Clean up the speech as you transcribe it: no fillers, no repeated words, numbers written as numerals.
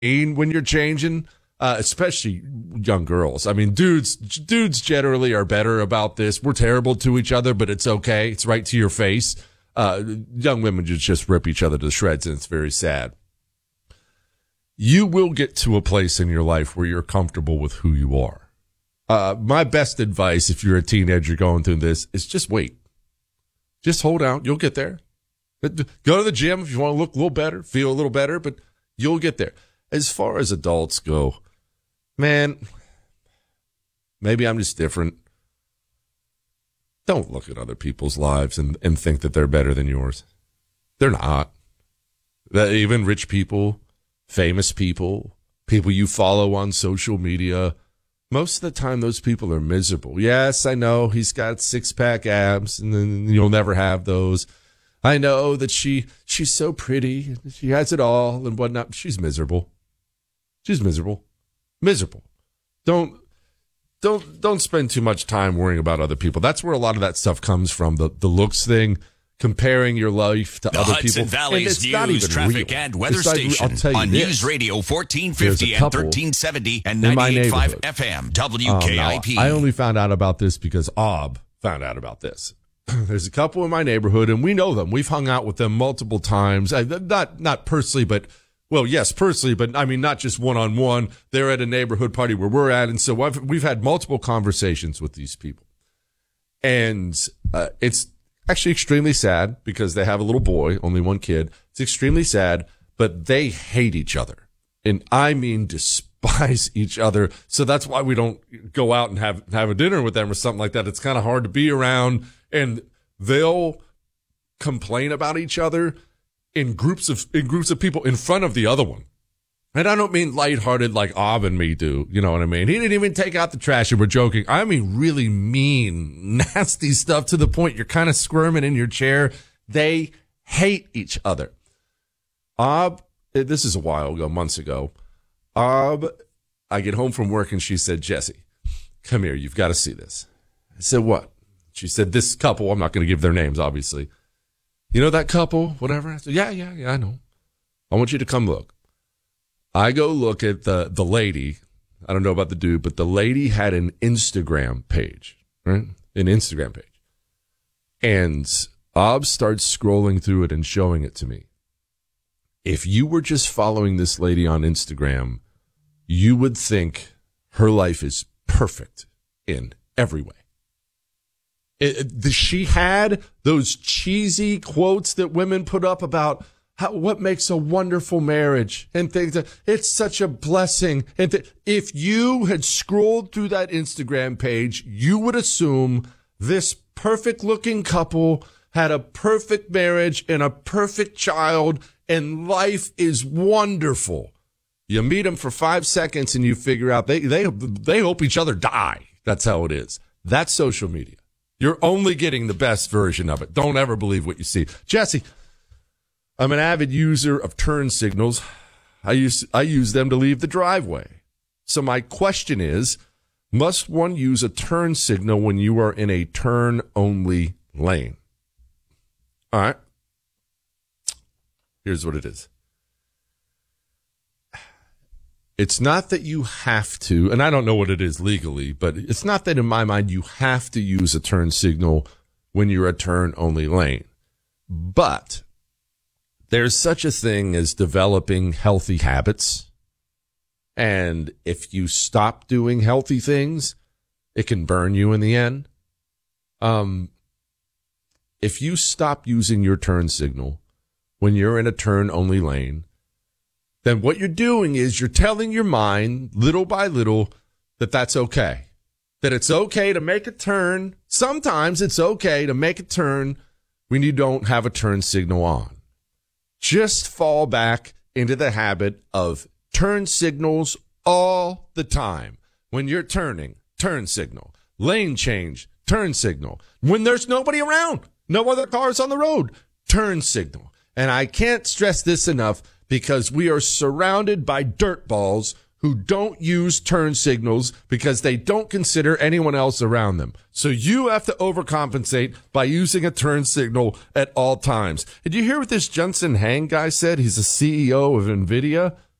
when you're changing, especially young girls. I mean, dudes generally are better about this. We're terrible to each other, but it's okay. It's right to your face. Young women just rip each other to shreds, and it's very sad. You will get to a place in your life where you're comfortable with who you are. My best advice, if you're a teenager going through this, is just wait. Just hold out. You'll get there. Go to the gym if you want to look a little better, feel a little better, but you'll get there. As far as adults go, man, maybe I'm just different. Don't look at other people's lives and think that they're better than yours. They're not. Even rich people, famous people, people you follow on social media, most of the time those people are miserable. Yes, I know he's got six-pack abs, and then you'll never have those. I know that she's so pretty, she has it all and whatnot. She's miserable. She's miserable. Miserable. Don't spend too much time worrying about other people. That's where a lot of that stuff comes from, the looks thing, comparing your life to other Hudson people. Valley's news, traffic, real. and weather station on News Radio 1450 and 1370 and 98.5 FM WKIP. I only found out about this because Ob found out about this. There's a couple in my neighborhood, and we know them. We've hung out with them multiple times. Not personally, but, well, yes, personally, but I mean, not just one-on-one. They're at a neighborhood party where we're at, and so we've had multiple conversations with these people. And it's actually extremely sad because they have a little boy, only one kid. It's extremely sad, but they hate each other. And I mean despise each other. So that's why we don't go out and have a dinner with them or something like that. It's kind of hard to be around. And they'll complain about each other in groups of people in front of the other one. And I don't mean lighthearted like Ob and me do. You know what I mean? He didn't even take out the trash, and we're joking. I mean really mean, nasty stuff to the point you're kind of squirming in your chair. They hate each other. Ob, this is a while ago, months ago. Ob, I get home from work and she said, Jesse, come here. You've got to see this. I said, what? She said, this couple, I'm not going to give their names, obviously. You know that couple, whatever? I said, yeah, I know. I want you to come look. I go look at the lady. I don't know about the dude, but the lady had an Instagram page, right? An Instagram page. And Ob starts scrolling through it and showing it to me. If you were just following this lady on Instagram, you would think her life is perfect in every way. She had those cheesy quotes that women put up about what makes a wonderful marriage and things. It's such a blessing. And if you had scrolled through that Instagram page, you would assume this perfect looking couple had a perfect marriage and a perfect child, and life is wonderful. You meet them for 5 seconds and you figure out they hope each other die. That's how it is. That's social media. You're only getting the best version of it. Don't ever believe what you see. Jesse, I'm an avid user of turn signals. I use them to leave the driveway. So my question is, must one use a turn signal when you are in a turn-only lane? All right. Here's what it is. It's not that you have to, and I don't know what it is legally, but it's not that in my mind you have to use a turn signal when you're a turn-only lane. But there's such a thing as developing healthy habits. And if you stop doing healthy things, it can burn you in the end. If you stop using your turn signal when you're in a turn-only lane, then what you're doing is you're telling your mind little by little that that's okay. That it's okay to make a turn. Sometimes it's okay to make a turn when you don't have a turn signal on. Just fall back into the habit of turn signals all the time. When you're turning, turn signal. Lane change, turn signal. When there's nobody around, no other cars on the road, turn signal. And I can't stress this enough, because we are surrounded by dirtballs who don't use turn signals because they don't consider anyone else around them. So you have to overcompensate by using a turn signal at all times. Did you hear what this Jensen Huang guy said? He's the CEO of NVIDIA.